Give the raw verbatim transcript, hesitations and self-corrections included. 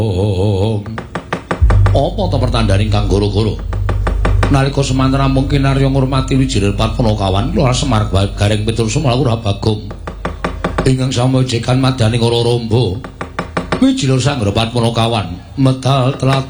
Apa ta pertandane kang goro-goro? Nalika semanten mungkin Arya ngurmati wijine Patpanakawan kula Semar Gareng Pitur Sumalaura Bagong. Ingkang samojekan madyaning ora rombo. Wijine Sanggra Patpanakawan medal telat